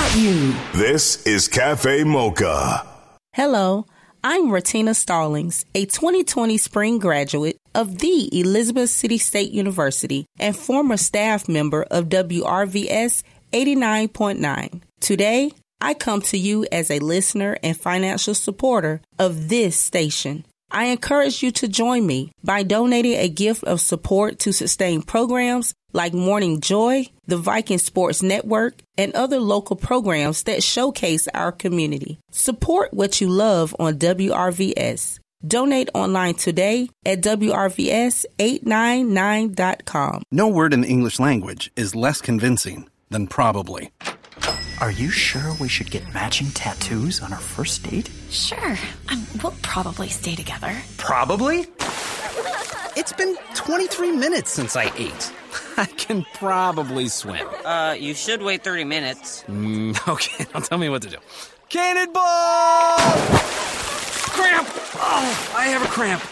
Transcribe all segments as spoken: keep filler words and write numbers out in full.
about you. This is Cafe Mocha. Hello, I'm Ratina Stallings, a twenty twenty spring graduate of the Elizabeth City State University and former staff member of W R V S eighty-nine point nine. Today, I come to you as a listener and financial supporter of this station. I encourage you to join me by donating a gift of support to sustain programs like Morning Joy, the Viking Sports Network, and other local programs that showcase our community. Support what you love on W R V S. Donate online today at W R V S eight nine nine dot com. No word in the English language is less convincing than probably. Are you sure we should get matching tattoos on our first date? Sure. Um, we'll probably stay together. Probably? It's been twenty-three minutes since I ate. I can probably swim. Uh, you should wait thirty minutes. Mm, okay, now tell me what to do. Cannonball! Cramp! Oh, I have a cramp.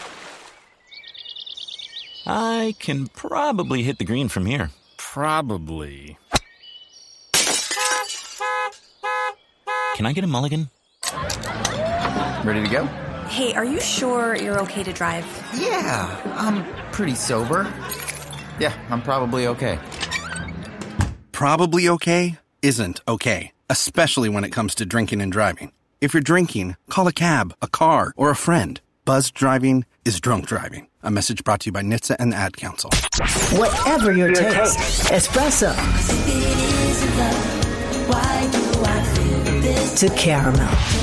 I can probably hit the green from here. Probably. Can I get a mulligan? Ready to go? Hey, are you sure you're okay to drive? Yeah, I'm pretty sober. Yeah, I'm probably okay. Probably okay isn't okay, especially when it comes to drinking and driving. If you're drinking, call a cab, a car, or a friend. Buzzed driving is drunk driving. A message brought to you by N H T S A and the Ad Council. Whatever your taste, espresso to caramel.